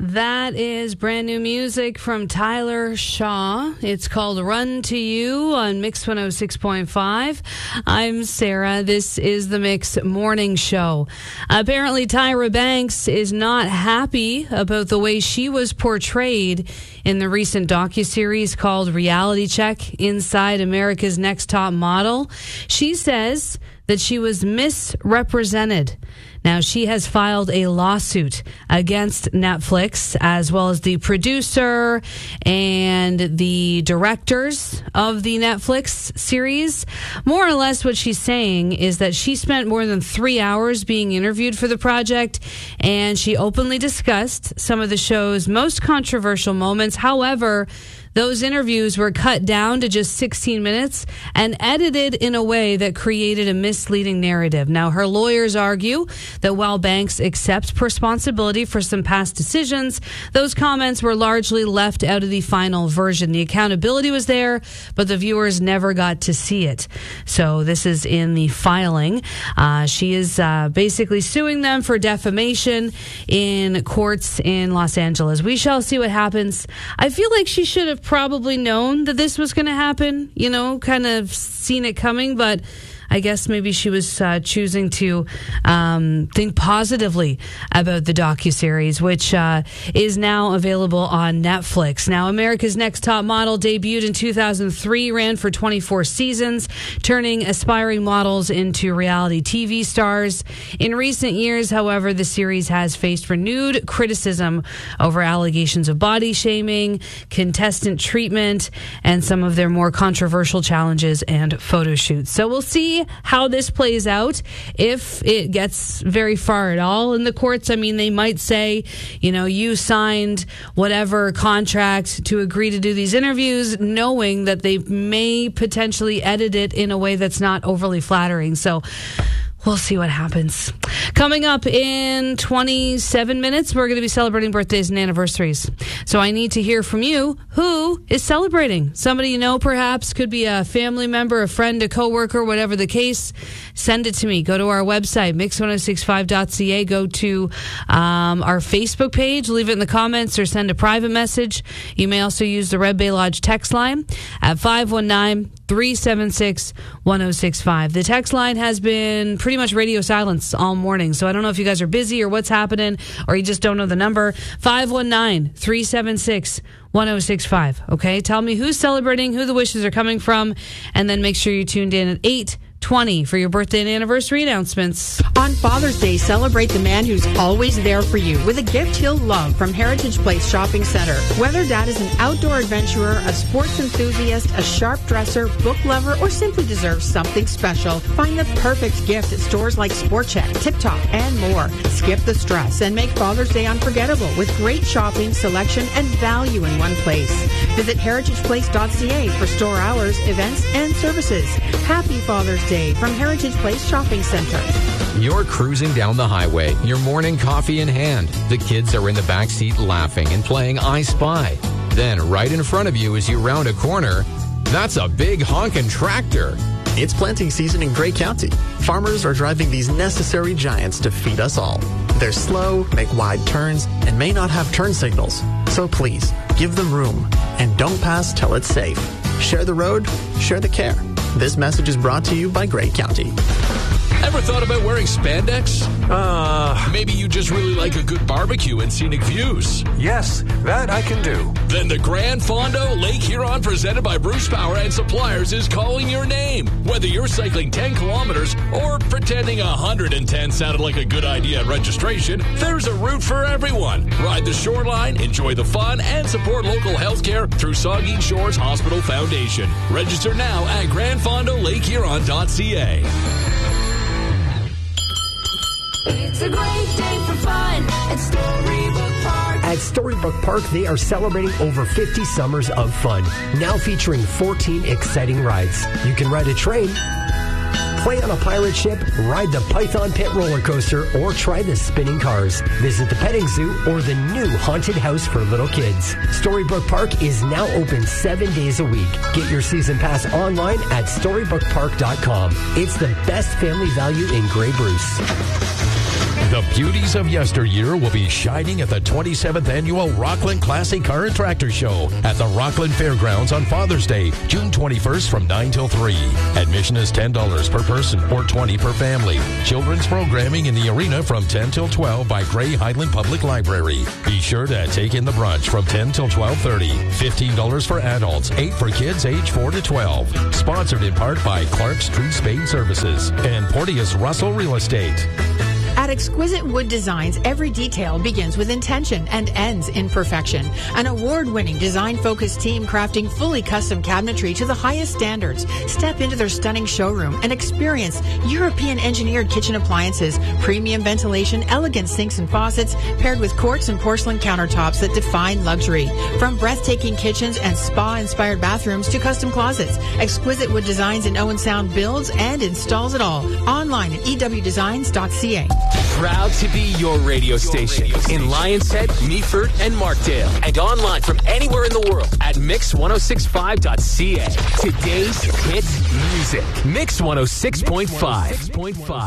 That is brand new music from Tyler Shaw. It's called Run to You on Mix 106.5. I'm Sarah. This is the Mix Morning Show. Apparently, Tyra Banks is not happy about the way she was portrayed in the recent docuseries called Reality Check Inside America's Next Top Model. She says that she was misrepresented. Now, she has filed a lawsuit against Netflix, as well as the producer and the directors of the Netflix series. More or less what she's saying is that she spent more than 3 hours being interviewed for the project, and she openly discussed some of the show's most controversial moments. However, those interviews were cut down to just 16 minutes and edited in a way that created a misleading narrative. Now, her lawyers argue that while Banks accepts responsibility for some past decisions, those comments were largely left out of the final version. The accountability was there, but the viewers never got to see it. So this is in the filing. She is basically suing them for defamation in courts in Los Angeles. We shall see what happens. I feel like she should have probably known that this was going to happen, kind of seen it coming, but I guess maybe she was choosing to think positively about the docuseries, which is now available on Netflix. Now, America's Next Top Model debuted in 2003, ran for 24 seasons, turning aspiring models into reality TV stars. In recent years, however, the series has faced renewed criticism over allegations of body shaming, contestant treatment, and some of their more controversial challenges and photo shoots. So we'll see how this plays out, if it gets very far at all in the courts. I mean, they might say, you signed whatever contract to agree to do these interviews, knowing that they may potentially edit it in a way that's not overly flattering. So we'll see what happens. Coming up in 27 minutes, we're going to be celebrating birthdays and anniversaries. So I need to hear from you. Who is celebrating? Somebody you know, perhaps. Could be a family member, a friend, a coworker, whatever the case. Send it to me. Go to our website, mix1065.ca. Go to our Facebook page. Leave it in the comments or send a private message. You may also use the Red Bay Lodge text line at 519-376-1065. The text line has been pretty much radio silence all morning, so I don't know if you guys are busy or what's happening, or you just don't know the number. 519-376-1065. Okay, tell me who's celebrating, who the wishes are coming from, and then make sure you're tuned in at 8:20 for your birthday and anniversary announcements. On Father's Day, celebrate the man who's always there for you with a gift he'll love from Heritage Place Shopping Center. Whether Dad is an outdoor adventurer, a sports enthusiast, a sharp dresser, book lover, or simply deserves something special, find the perfect gift at stores like Sport Check, Tip Top, and more. Skip the stress and make Father's Day unforgettable with great shopping, selection, and value in one place. Visit heritageplace.ca for store hours, events, and services. Happy Father's Day from Heritage Place Shopping Center. You're cruising down the highway, your morning coffee in hand. The kids are in the back seat laughing and playing I Spy. Then right in front of you as you round a corner, that's a big honkin' tractor. It's planting season in Grey County. Farmers are driving these necessary giants to feed us all. They're slow, make wide turns, and may not have turn signals. So please, give them room and don't pass till it's safe. Share the road, share the care. This message is brought to you by Grey County. Ever thought about wearing spandex? Maybe you just really like a good barbecue and scenic views. Yes, that I can do. Then the Grand Fondo Lake Huron, presented by Bruce Power and Suppliers, is calling your name. Whether you're cycling 10 kilometers or pretending 110 sounded like a good idea at registration, there's a route for everyone. Ride the shoreline, enjoy the fun, and support local healthcare through Saugeen Shores Hospital Foundation. Register now at grandfondolakehuron.ca. It's a great day for fun at Storybook Park. At Storybook Park, they are celebrating over 50 summers of fun, now featuring 14 exciting rides. You can ride a train, play on a pirate ship, ride the Python Pit roller coaster, or try the spinning cars. Visit the petting zoo or the new haunted house for little kids. Storybook Park is now open 7 days a week. Get your season pass online at storybookpark.com. It's the best family value in Grey Bruce. The beauties of yesteryear will be shining at the 27th Annual Rockland Classic Car and Tractor Show at the Rockland Fairgrounds on Father's Day, June 21st from 9 till 3. Admission is $10 per person or $20 per family. Children's programming in the arena from 10 till 12 by Gray Highland Public Library. Be sure to take in the brunch from 10 till 12:30. $15 for adults, $8 for kids age 4 to 12. Sponsored in part by Clark's Tree Spade Services and Porteous Russell Real Estate. At Exquisite Wood Designs, every detail begins with intention and ends in perfection. An award-winning design-focused team crafting fully custom cabinetry to the highest standards. Step into their stunning showroom and experience European-engineered kitchen appliances, premium ventilation, elegant sinks and faucets, paired with quartz and porcelain countertops that define luxury. From breathtaking kitchens and spa-inspired bathrooms to custom closets, Exquisite Wood Designs in Owen Sound builds and installs it all. Online at ewdesigns.ca. Proud to be your radio station in Lions Head, Meaford, and Markdale. And online from anywhere in the world at mix1065.ca. Today's hit music. Mix 106.5.